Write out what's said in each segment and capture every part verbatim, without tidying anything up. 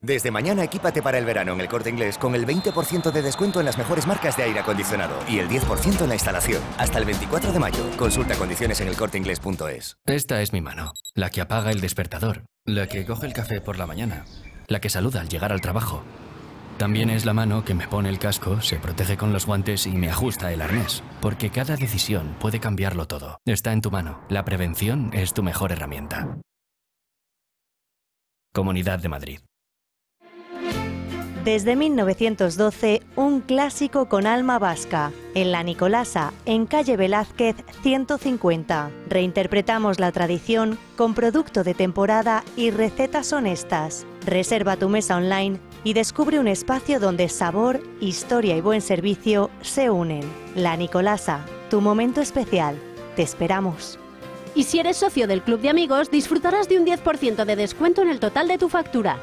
Desde mañana equípate para el verano en El Corte Inglés con el veinte por ciento de descuento en las mejores marcas de aire acondicionado y el diez por ciento en la instalación. Hasta el veinticuatro de mayo. Consulta condiciones en el corte inglés punto es. Esta es mi mano, la que apaga el despertador, la que coge el café por la mañana, la que saluda al llegar al trabajo. También es la mano que me pone el casco, se protege con los guantes y me ajusta el arnés. Porque cada decisión puede cambiarlo todo. Está en tu mano. La prevención es tu mejor herramienta. Comunidad de Madrid. Desde mil novecientos doce, un clásico con alma vasca. En La Nicolasa, en calle Velázquez ciento cincuenta. Reinterpretamos la tradición con producto de temporada y recetas honestas. Reserva tu mesa online y descubre un espacio donde sabor, historia y buen servicio se unen. La Nicolasa, tu momento especial. Te esperamos. Y si eres socio del Club de Amigos, disfrutarás de un diez por ciento de descuento en el total de tu factura.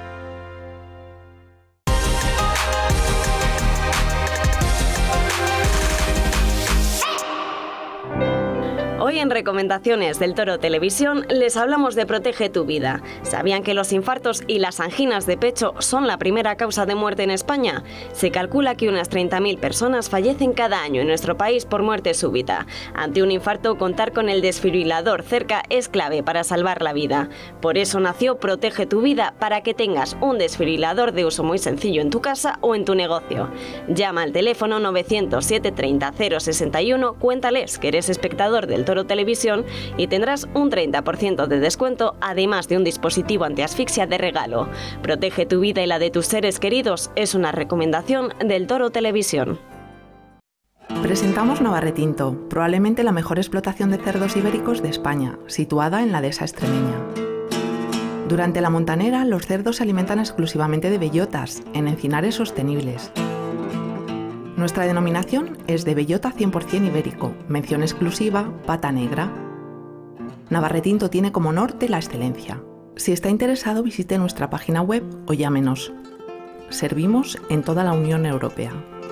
Hoy en Recomendaciones del Toro Televisión les hablamos de Protege tu Vida. ¿Sabían que los infartos y las anginas de pecho son la primera causa de muerte en España? Se calcula que unas treinta mil personas fallecen cada año en nuestro país por muerte súbita. Ante un infarto, contar con el desfibrilador cerca es clave para salvar la vida. Por eso nació Protege tu Vida, para que tengas un desfibrilador de uso muy sencillo en tu casa o en tu negocio. Llama al teléfono novecientos siete treinta cero sesenta y uno, cuéntales que eres espectador del Toro Televisión y tendrás un treinta por ciento de descuento, además de un dispositivo antiasfixia de regalo. Protege tu vida y la de tus seres queridos es una recomendación del Toro Televisión. Presentamos Navarretinto, probablemente la mejor explotación de cerdos ibéricos de España, situada en la dehesa extremeña. Durante la montanera, los cerdos se alimentan exclusivamente de bellotas, en encinares sostenibles. Nuestra denominación es de bellota cien por ciento ibérico, mención exclusiva, pata negra. Navarretinto tiene como norte la excelencia. Si está interesado, visite nuestra página web o llámenos. Servimos en toda la Unión Europea.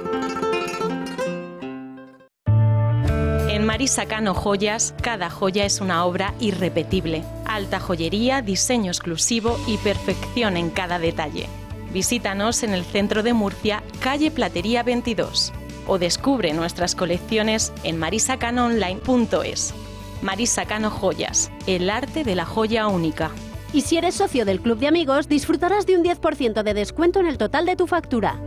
En Marisa Cano Joyas, cada joya es una obra irrepetible. Alta joyería, diseño exclusivo y perfección en cada detalle. Visítanos en el centro de Murcia, calle Platería veintidós, o descubre nuestras colecciones en marisa cano online punto es. Marisa Cano Joyas, el arte de la joya única. Y si eres socio del Club de Amigos, disfrutarás de un diez por ciento de descuento en el total de tu factura.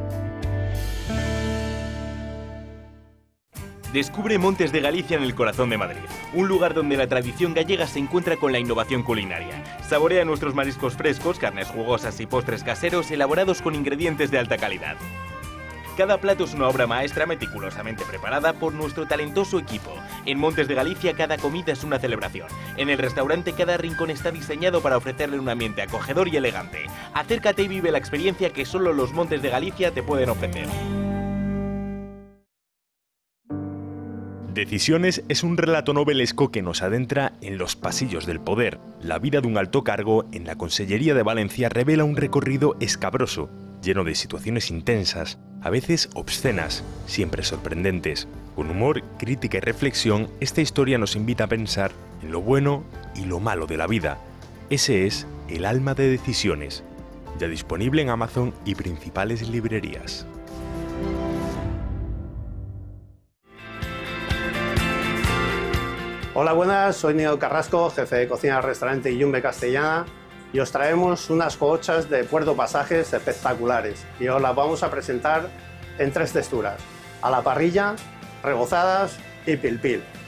Descubre Montes de Galicia en el corazón de Madrid, un lugar donde la tradición gallega se encuentra con la innovación culinaria. Saborea nuestros mariscos frescos, carnes jugosas y postres caseros elaborados con ingredientes de alta calidad. Cada plato es una obra maestra meticulosamente preparada por nuestro talentoso equipo. En Montes de Galicia cada comida es una celebración. En el restaurante cada rincón está diseñado para ofrecerle un ambiente acogedor y elegante. Acércate y vive la experiencia que solo los Montes de Galicia te pueden ofrecer. Decisiones es un relato novelesco que nos adentra en los pasillos del poder. La vida de un alto cargo en la Consellería de Valencia revela un recorrido escabroso, lleno de situaciones intensas, a veces obscenas, siempre sorprendentes. Con humor, crítica y reflexión, esta historia nos invita a pensar en lo bueno y lo malo de la vida. Ese es El alma de Decisiones, ya disponible en Amazon y principales librerías. Hola, buenas, soy Nino Carrasco, jefe de cocina del restaurante Yumbe Castellana, y os traemos unas cohochas de Puerto Pasajes espectaculares y os las vamos a presentar en tres texturas: a la parrilla, rebozadas y pil pil.